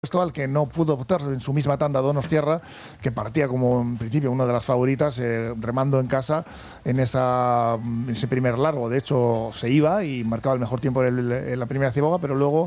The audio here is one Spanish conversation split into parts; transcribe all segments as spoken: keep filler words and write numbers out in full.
Esto al que no pudo optar en su misma tanda Donostiarra, que partía como en principio una de las favoritas, eh, remando en casa en, esa, en ese primer largo. De hecho, se iba y marcaba el mejor tiempo en, el, en la primera ciboga, pero luego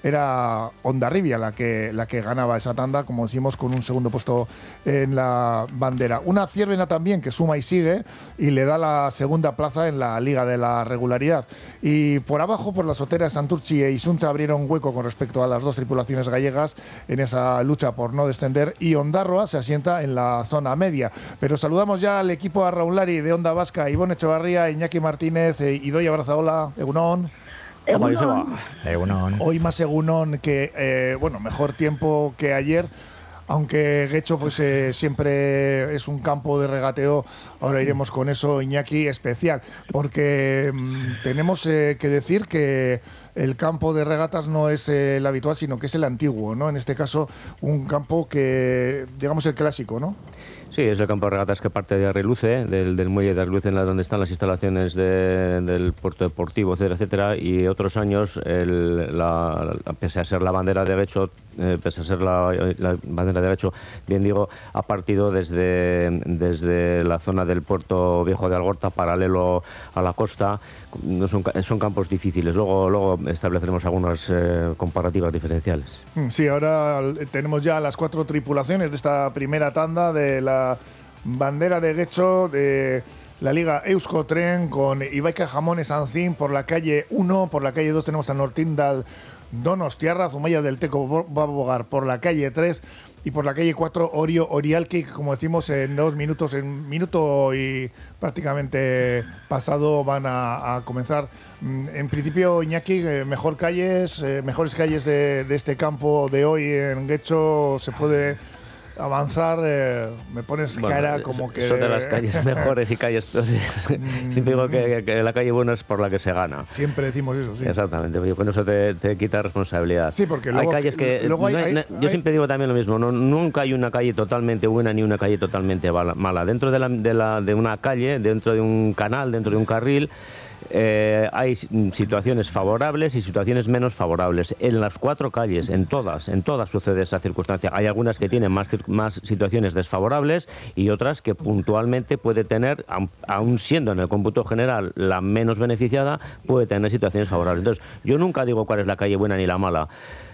era Hondarribia la que, la que ganaba esa tanda, como decimos, con un segundo puesto en la bandera. Una Ciervena también que suma y sigue y le da la segunda plaza en la Liga de la Regularidad. Y por abajo, por la sotera, Santurchi e Isuncha abrieron hueco con respecto a las dos tripulaciones gallegas en esa lucha por no descender, y Ondarroa se asienta en la zona media. Pero saludamos ya al equipo arraunlari de Onda Vasca: Ivonne Echevarría, Iñaki Martínez, eh, Idoia Brazaola. Egunon. Egunon. Egunon. Hoy más Egunon que, eh, bueno, mejor tiempo que ayer. Aunque Getxo pues eh, siempre es un campo de regateo, ahora iremos con eso, Iñaki, especial, porque mmm, tenemos eh, que decir que el campo de regatas no es eh, el habitual, sino que es el antiguo, ¿no? En este caso, un campo que, digamos, el clásico, ¿no? Sí, es el campo de regatas que parte de Arreluce, del, del muelle de Arreluce, en la donde están las instalaciones de, del puerto deportivo, etcétera, etcétera. Y otros años, el, la, la, pese a ser la bandera de Getxo, eh, pese a ser la, la bandera de Getxo, bien digo, ha partido desde, desde la zona del puerto viejo de Algorta, paralelo a la costa. No son, son campos difíciles. Luego, luego estableceremos algunas eh, comparativas diferenciales. Sí, ahora tenemos ya las cuatro tripulaciones de esta primera tanda de la bandera de Getxo, de la Liga Euskotren, con Ibaika Jamones Ancín por la calle uno, por la calle dos tenemos a Nortindal Donostiarra, Zumaya del Teco va a abogar por la calle tres, y por la calle cuatro Orio Orialki, que como decimos, en dos minutos, en minuto y prácticamente pasado van a, a comenzar. En principio, Iñaki, mejor calles, eh, mejores calles de, de este campo de hoy en Getxo, se puede avanzar. Eh, me pones bueno, cara como que... Son de las calles mejores y calles peores. Siempre digo que, que la calle buena es por la que se gana. Siempre decimos eso, sí. Exactamente, con eso te, te quita responsabilidad. Sí, porque luego... Hay calles que... Luego hay, no hay, hay, no, yo hay, siempre digo también lo mismo, no, nunca hay una calle totalmente buena ni una calle totalmente mala. Dentro de, la, de, la, de una calle, dentro de un canal, dentro de un carril, Eh, hay situaciones favorables y situaciones menos favorables. En las cuatro calles, en todas, en todas sucede esa circunstancia. Hay algunas que tienen más, más situaciones desfavorables y otras que puntualmente puede tener, aun siendo en el cómputo general la menos beneficiada, puede tener situaciones favorables. Entonces, yo nunca digo cuál es la calle buena ni la mala.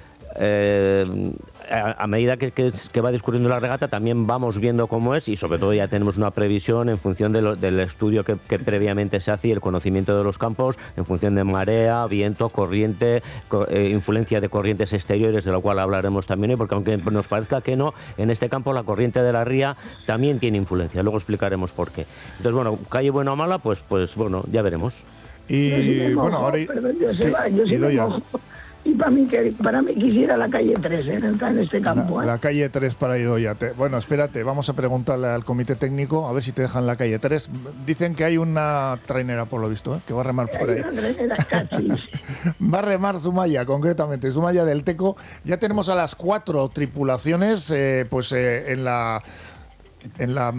Eh, a, a medida que, que, que va discurriendo la regata también vamos viendo cómo es, y sobre todo ya tenemos una previsión en función de lo, del estudio que, que previamente se hace y el conocimiento de los campos en función de marea, viento, corriente, co, eh, influencia de corrientes exteriores, de lo cual hablaremos también hoy, porque aunque nos parezca que no, en este campo la corriente de la ría también tiene influencia, luego explicaremos por qué. Entonces, bueno, calle buena o mala, pues, pues bueno, ya veremos. Y sí bueno, ahora... Perdón, yo sí, va, yo sí y ya. Y para mí, que, para mí quisiera la calle tres ¿eh? en este campo. La, ¿eh? la calle tres para Idoia. Te, bueno, espérate, vamos a preguntarle al comité técnico a ver si te dejan la calle tres. Dicen que hay una trainera, por lo visto, ¿eh? que va a remar por ahí. Casi. Va a remar Zumaya, concretamente, Zumaya del Teco. Ya tenemos a las cuatro tripulaciones eh, pues eh, en la... en la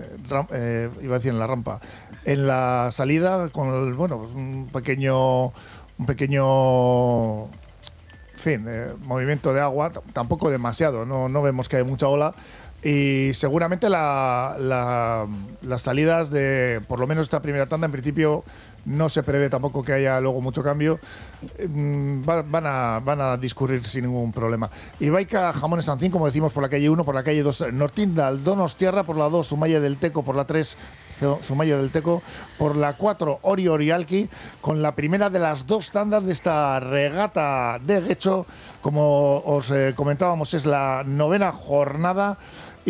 eh, iba a decir en la rampa, en la salida con el, bueno, pues un pequeño un pequeño en fin, eh, movimiento de agua, t- tampoco demasiado, no, no vemos que hay mucha ola, y seguramente la, la, las salidas de, por lo menos esta primera tanda, en principio no se prevé tampoco que haya luego mucho cambio, eh, va, van, a, van a discurrir sin ningún problema. Ibaika Jamones Ancín, como decimos, por la calle uno, por la calle dos, Nortindal Donostiarra, por la dos, Zumaya del Teco, por la tres, Zumaya del Teco, por la cuatro, Orio Orialki, con la primera de las dos tandas de esta regata de Getxo. Como os eh, comentábamos, es la novena jornada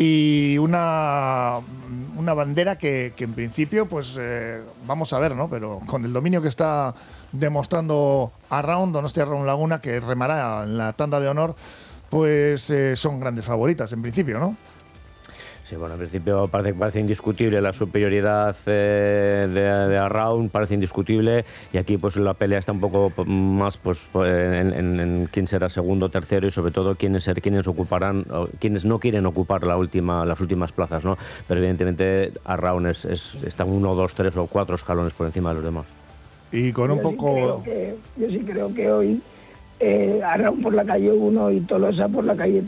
y una, una bandera que, que en principio, pues eh, vamos a ver, ¿no? Pero con el dominio que está demostrando Arraun, Donostia Arraun Laguna, que remará en la tanda de honor, pues eh, son grandes favoritas en principio, ¿no? Sí, bueno, en principio parece, parece indiscutible la superioridad eh, de, de Arraun, parece indiscutible, y aquí pues la pelea está un poco más pues en, en, en quién será segundo, tercero, y sobre todo quiénes ser, quiénes ocuparán, quienes no quieren ocupar la última, las últimas plazas, ¿no? Pero evidentemente Arraun es, es, está uno, dos, tres o cuatro escalones por encima de los demás. Y con un yo poco... Sí que, yo sí creo que hoy eh, Arraun por la calle uno y Tolosa por la calle